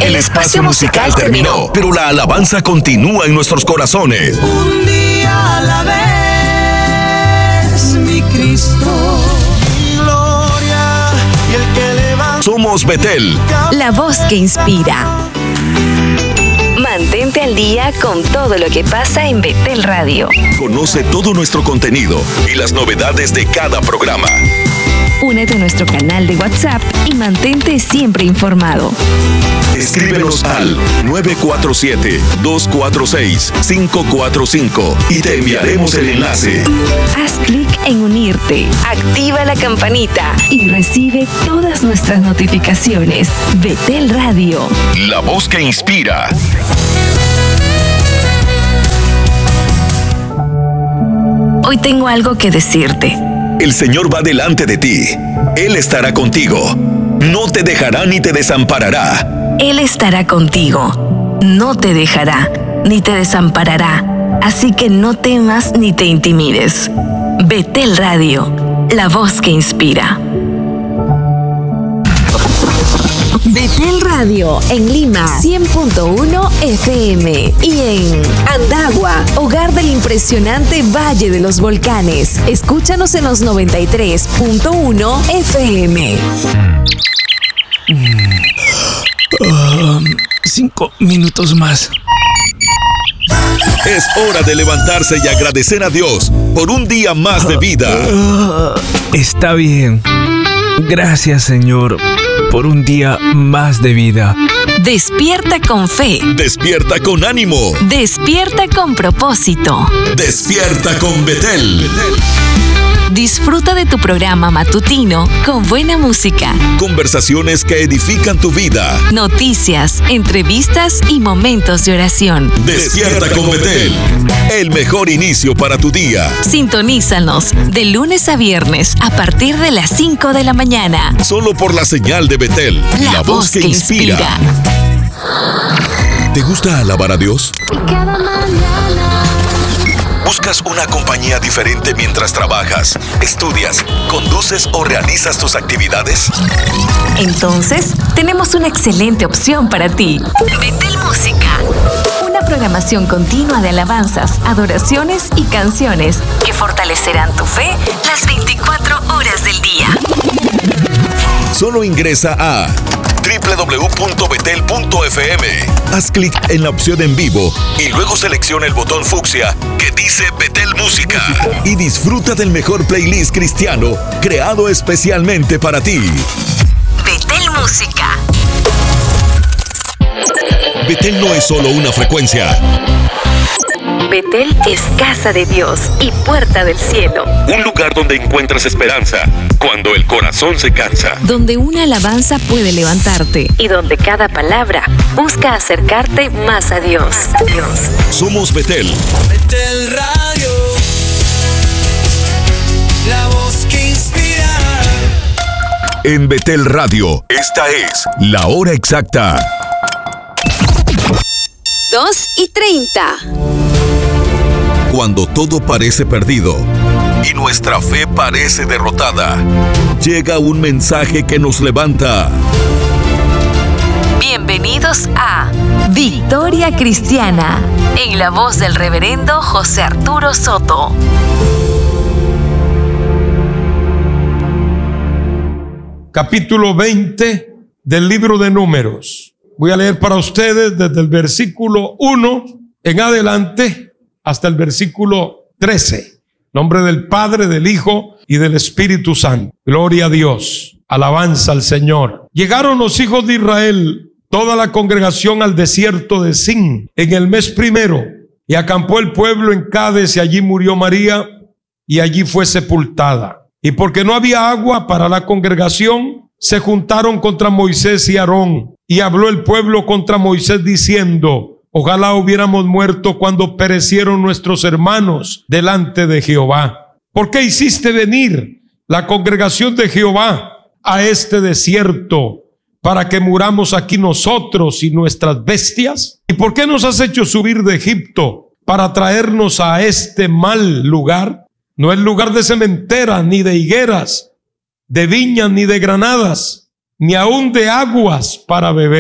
El espacio musical terminó, pero la alabanza continúa en nuestros corazones. Un día a la vez, mi Cristo. Gloria y el que levanta. Somos Betel, la voz que inspira. Mantente al día con todo lo que pasa en Betel Radio. Conoce todo nuestro contenido y las novedades de cada programa. Únete a nuestro canal de WhatsApp y mantente siempre informado. Escríbenos al 947-246-545 y te enviaremos el enlace. Haz clic en unirte, activa la campanita y recibe todas nuestras notificaciones. Betel Radio, la voz que inspira. Hoy tengo algo que decirte. El Señor va delante de ti. Él estará contigo. No te dejará ni te desamparará. Él estará contigo. No te dejará ni te desamparará. Así que no temas ni te intimides. Betel Radio, la voz que inspira. Betel Radio en Lima 100.1 FM y en Andagua, hogar del impresionante Valle de los Volcanes. Escúchanos en los 93.1 FM. 5 minutos más. Es hora de levantarse y agradecer a Dios por un día más de vida. Está bien. Gracias, Señor, por un día más de vida. Despierta con fe. Despierta con ánimo. Despierta con propósito. Despierta con Betel. Disfruta de tu programa matutino con buena música, conversaciones que edifican tu vida, noticias, entrevistas y momentos de oración. Despierta con Betel, el mejor inicio para tu día. Sintonízanos de lunes a viernes a partir de las 5 de la mañana. Solo por la señal de Betel, la voz que inspira. ¿Te gusta alabar a Dios? Cada mañana. ¿Buscas una compañía diferente mientras trabajas, estudias, conduces o realizas tus actividades? Entonces, tenemos una excelente opción para ti. Betel Música. Una programación continua de alabanzas, adoraciones y canciones que fortalecerán tu fe las 24 horas del día. Solo ingresa a www.betel.fm. Haz clic en la opción en vivo y luego selecciona el botón fucsia que dice Betel Música y disfruta del mejor playlist cristiano creado especialmente para ti. Betel Música. Betel no es solo una frecuencia. Betel es casa de Dios y puerta del cielo. Un lugar donde encuentras esperanza cuando el corazón se cansa. Donde una alabanza puede levantarte y donde cada palabra busca acercarte más a Dios. Somos Betel. Betel Radio, la voz que inspira. En Betel Radio, esta es la hora exacta. 2:30. Cuando todo parece perdido y nuestra fe parece derrotada, llega un mensaje que nos levanta. Bienvenidos a Victoria Cristiana, en la voz del reverendo José Arturo Soto. Capítulo 20 del libro de Números. Voy a leer para ustedes desde el versículo 1 en adelante hasta el versículo 13. Nombre del Padre, del Hijo y del Espíritu Santo. Gloria a Dios. Alabanza al Señor. Llegaron los hijos de Israel, toda la congregación, al desierto de Sin en el mes primero, y acampó el pueblo en Cades, y allí murió María, y allí fue sepultada. Y porque no había agua para la congregación, se juntaron contra Moisés y Aarón, y habló el pueblo contra Moisés diciendo: ojalá hubiéramos muerto cuando perecieron nuestros hermanos delante de Jehová. ¿Por qué hiciste venir la congregación de Jehová a este desierto para que muramos aquí nosotros y nuestras bestias? ¿Y por qué nos has hecho subir de Egipto para traernos a este mal lugar? No es lugar de sementera, ni de higueras, de viñas, ni de granadas, ni aún de aguas para beber.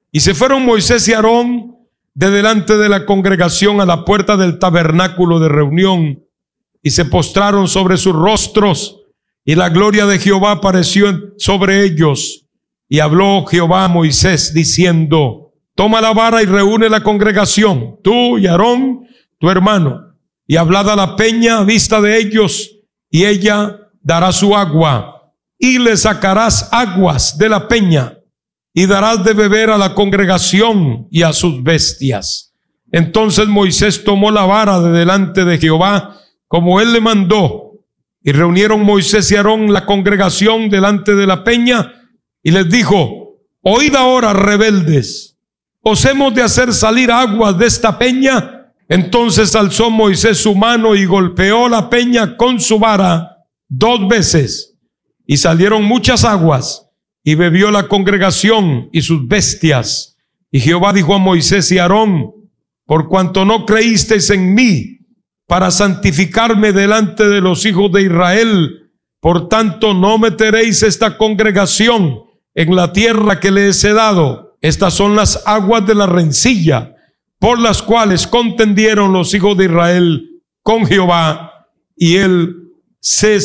Y se fueron Moisés y Aarón de delante de la congregación a la puerta del tabernáculo de reunión, y se postraron sobre sus rostros, y la gloria de Jehová apareció sobre ellos. Y habló Jehová a Moisés diciendo: toma la vara y reúne la congregación, tú y Aarón, tu hermano, y hablad a la peña a vista de ellos, y ella dará su agua, y le sacarás aguas de la peña, y darás de beber a la congregación y a sus bestias. Entonces Moisés tomó la vara de delante de Jehová, como él le mandó, y reunieron Moisés y Aarón la congregación delante de la peña, y les dijo: oíd ahora, rebeldes, ¿os hemos de hacer salir aguas de esta peña? Entonces alzó Moisés su mano y golpeó la peña con su vara 2 veces, y salieron muchas aguas, y bebió la congregación y sus bestias. Y Jehová dijo a Moisés y a Aarón: por cuanto no creísteis en mí para santificarme delante de los hijos de Israel, por tanto no meteréis esta congregación en la tierra que les he dado. Estas son las aguas de la rencilla, por las cuales contendieron los hijos de Israel con Jehová, y él se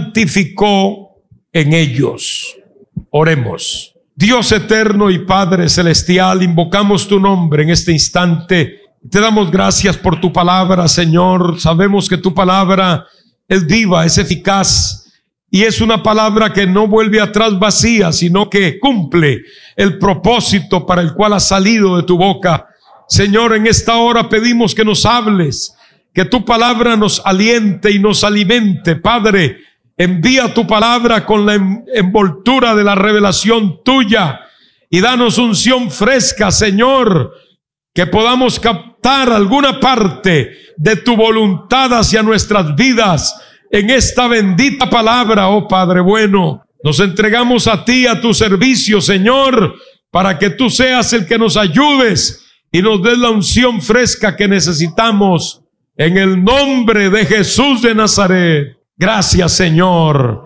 santificó en ellos. Oremos. Dios eterno y Padre celestial, invocamos tu nombre en este instante. Te damos gracias por tu palabra, Señor. Sabemos que tu palabra es viva, es eficaz, y es una palabra que no vuelve atrás vacía, sino que cumple el propósito para el cual ha salido de tu boca. Señor, en esta hora pedimos que nos hables, que tu palabra nos aliente y nos alimente. Padre, envía tu palabra con la envoltura de la revelación tuya, y danos unción fresca, Señor, que podamos captar alguna parte de tu voluntad hacia nuestras vidas en esta bendita palabra. Oh Padre bueno, nos entregamos a ti, a tu servicio, Señor, para que tú seas el que nos ayudes y nos des la unción fresca que necesitamos, en el nombre de Jesús de Nazaret. Gracias, Señor.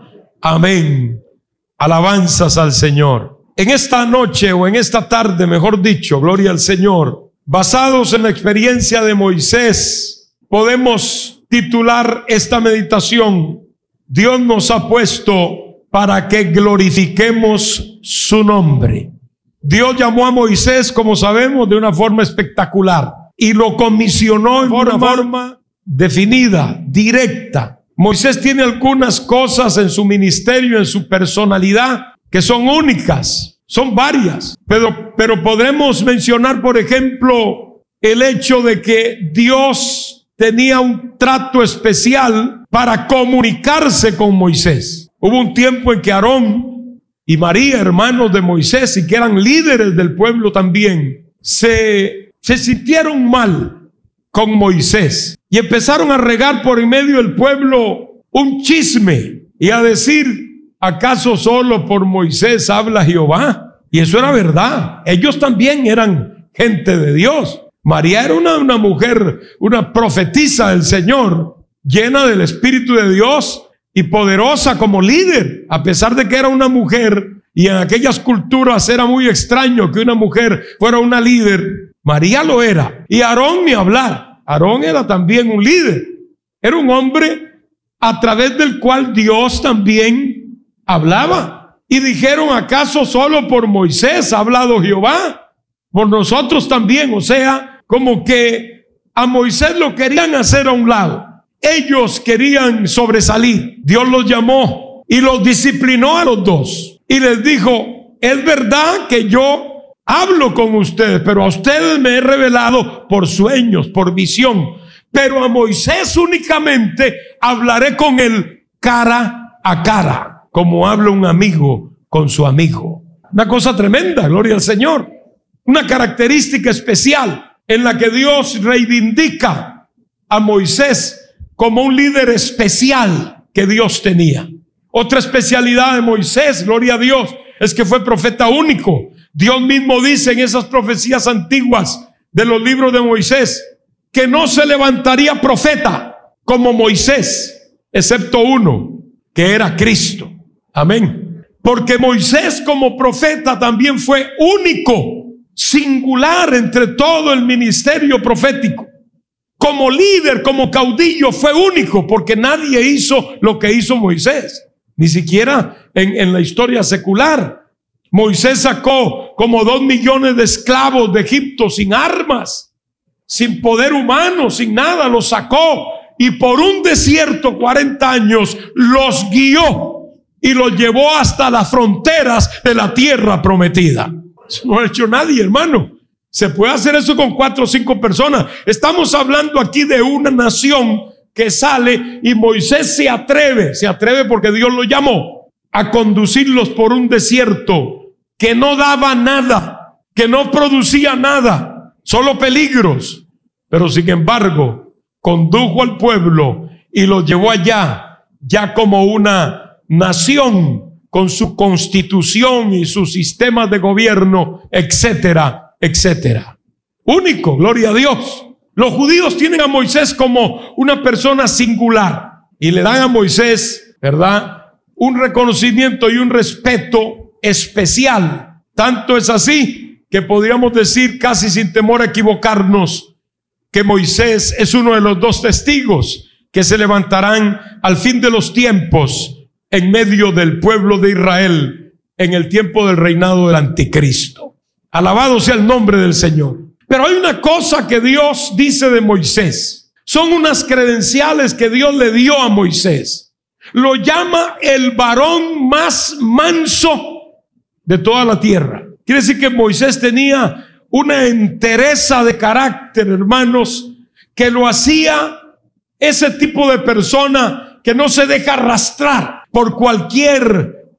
Amén. Alabanzas al Señor. En esta noche, o en esta tarde, mejor dicho, gloria al Señor, basados en la experiencia de Moisés, podemos titular esta meditación: Dios nos ha puesto para que glorifiquemos su nombre. Dios llamó a Moisés, como sabemos, de una forma espectacular, y lo comisionó en una forma definida, directa. Moisés tiene algunas cosas en su ministerio, en su personalidad, que son únicas, son varias, pero podremos mencionar, por ejemplo, el hecho de que Dios tenía un trato especial para comunicarse con Moisés. Hubo un tiempo en que Aarón y María, hermanos de Moisés, y que eran líderes del pueblo también, se sintieron mal con Moisés y empezaron a regar por en medio del pueblo un chisme y a decir: ¿acaso solo por Moisés habla Jehová? Y eso era verdad. Ellos también eran gente de Dios. María era una mujer, una profetisa del Señor, llena del Espíritu de Dios y poderosa como líder, a pesar de que era una mujer, y en aquellas culturas era muy extraño que una mujer fuera una líder. María lo era. Y Aarón, ni hablar. Aarón era también un líder. Era un hombre a través del cual Dios también hablaba. Y dijeron: ¿acaso solo por Moisés ha hablado Jehová? Por nosotros también. O sea, como que a Moisés lo querían hacer a un lado. Ellos querían sobresalir. Dios los llamó y los disciplinó a los dos. Y les dijo: es verdad que yo hablo con ustedes, pero a ustedes me he revelado por sueños, por visión. Pero a Moisés únicamente hablaré con él cara a cara, como habla un amigo con su amigo. Una cosa tremenda, gloria al Señor. Una característica especial en la que Dios reivindica a Moisés como un líder especial que Dios tenía. Otra especialidad de Moisés, gloria a Dios, es que fue profeta único. Dios mismo dice en esas profecías antiguas de los libros de Moisés que no se levantaría profeta como Moisés, excepto uno, que era Cristo. Amén. Porque Moisés como profeta también fue único. singular entre todo el ministerio profético. Como líder, como caudillo, fue único, porque nadie hizo lo que hizo Moisés, ni siquiera en la historia secular. Moisés sacó como 2 millones de esclavos de Egipto sin armas, sin poder humano, sin nada. Los sacó y por un desierto 40 años los guió y los llevó hasta las fronteras de la tierra prometida. Eso no lo ha hecho nadie, hermano. Se puede hacer eso con 4 o 5 personas. Estamos hablando aquí de una nación que sale y Moisés se atreve porque Dios lo llamó a conducirlos por un desierto que no daba nada, que no producía nada, solo peligros. Pero sin embargo, condujo al pueblo y los llevó allá, ya como una nación, con su constitución y sus sistemas de gobierno, etcétera, etcétera. Único, gloria a Dios. Los judíos tienen a Moisés como una persona singular y le dan a Moisés, ¿verdad?, un reconocimiento y un respeto especial. Tanto es así que podríamos decir, casi sin temor a equivocarnos, que Moisés es uno de los 2 testigos que se levantarán al fin de los tiempos en medio del pueblo de Israel en el tiempo del reinado del anticristo. Alabado sea el nombre del Señor. Pero hay una cosa que Dios dice de Moisés. Son unas credenciales que Dios le dio a Moisés. Lo llama el varón más manso de toda la tierra. Quiere decir que Moisés tenía una entereza de carácter, hermanos, que lo hacía ese tipo de persona que no se deja arrastrar por cualquier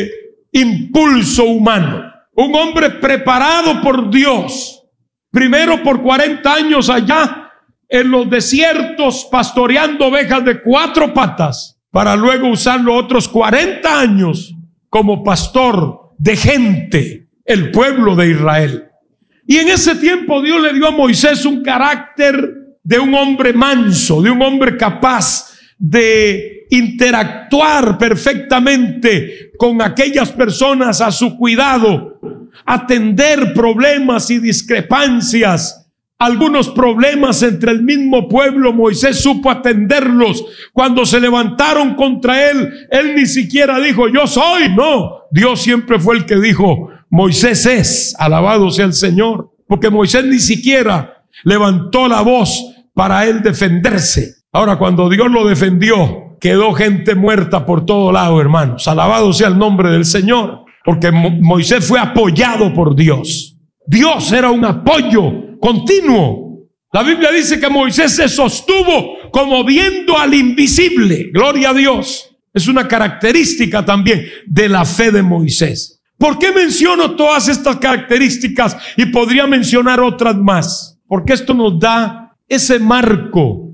impulso humano. Un hombre preparado por Dios, primero por 40 años allá en los desiertos pastoreando ovejas de 4 patas, para luego usarlo otros 40 años como pastor de gente, el pueblo de Israel. Y en ese tiempo Dios le dio a Moisés un carácter de un hombre manso, de un hombre capaz de interactuar perfectamente con aquellas personas a su cuidado, atender problemas y discrepancias. Algunos problemas entre el mismo pueblo, Moisés supo atenderlos. Cuando se levantaron contra él, él ni siquiera dijo, yo soy. No, Dios siempre fue el que dijo, Moisés es. Alabado sea el Señor. Porque Moisés ni siquiera levantó la voz para él defenderse. Ahora, cuando Dios lo defendió, quedó gente muerta por todo lado, hermanos. Alabado sea el nombre del Señor. Porque Moisés fue apoyado por Dios. Dios era un apoyo continuo. La Biblia dice que Moisés se sostuvo como viendo al invisible. Gloria a Dios. Es una característica también de la fe de Moisés. ¿Por qué menciono todas estas características y podría mencionar otras más? Porque esto nos da ese marco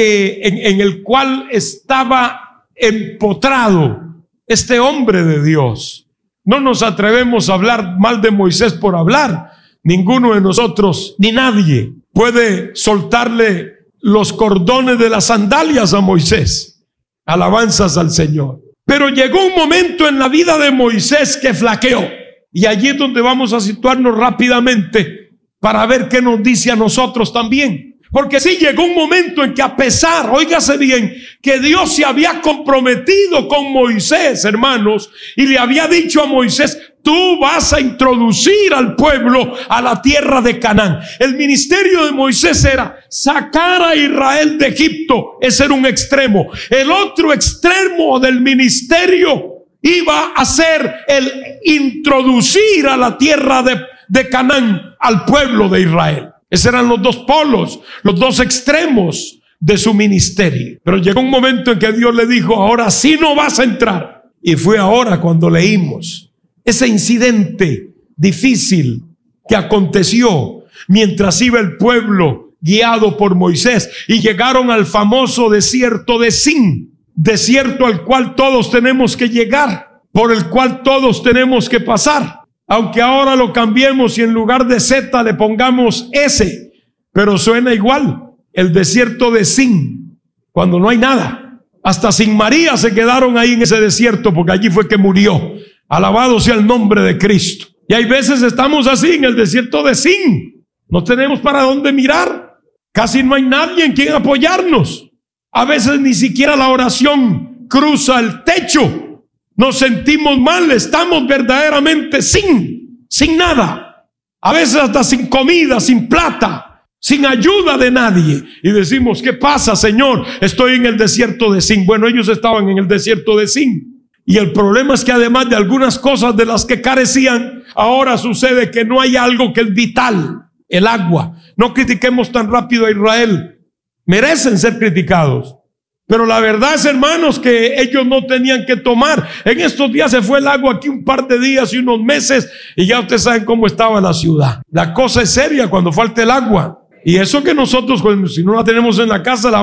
en el cual estaba empotrado este hombre de Dios. No nos atrevemos a hablar mal de Moisés por hablar. Ninguno de nosotros, ni nadie, puede soltarle los cordones de las sandalias a Moisés. Alabanzas al Señor. Pero llegó un momento en la vida de Moisés que flaqueó. Y allí es donde vamos a situarnos rápidamente para ver qué nos dice a nosotros también. Porque sí, llegó un momento en que a pesar, óigase bien, que Dios se había comprometido con Moisés, hermanos, y le había dicho a Moisés, tú vas a introducir al pueblo a la tierra de Canaán. El ministerio de Moisés era sacar a Israel de Egipto. Ese era un extremo. El otro extremo del ministerio iba a ser el introducir a la tierra de Canaán al pueblo de Israel. Esos eran los 2 polos, los 2 extremos de su ministerio. Pero llegó un momento en que Dios le dijo, ahora sí no vas a entrar. Y fue ahora cuando leímos ese incidente difícil que aconteció mientras iba el pueblo guiado por Moisés y llegaron al famoso desierto de Sin, desierto al cual todos tenemos que llegar, por el cual todos tenemos que pasar. Aunque ahora lo cambiemos y en lugar de Z le pongamos S, pero suena igual, el desierto de Sin, cuando no hay nada. Hasta Sin María se quedaron ahí en ese desierto porque allí fue que murió. Alabado sea el nombre de Cristo. Y hay veces estamos así en el desierto de Zin. No tenemos para dónde mirar. Casi no hay nadie en quien apoyarnos. A veces ni siquiera la oración cruza el techo. Nos sentimos mal, estamos verdaderamente sin nada. A veces hasta sin comida, sin plata, sin ayuda de nadie. Y decimos, ¿qué pasa, Señor? Estoy en el desierto de Zin. Bueno, ellos estaban en el desierto de Zin. Y el problema es que además de algunas cosas de las que carecían, ahora sucede que no hay algo que es vital, el agua. No critiquemos tan rápido a Israel. Merecen ser criticados. Pero la verdad es, hermanos, que ellos no tenían que tomar. En estos días se fue el agua aquí un par de días y unos meses, y ya ustedes saben cómo estaba la ciudad. La cosa es seria cuando falta el agua. Y eso que nosotros, si no la tenemos en la casa, la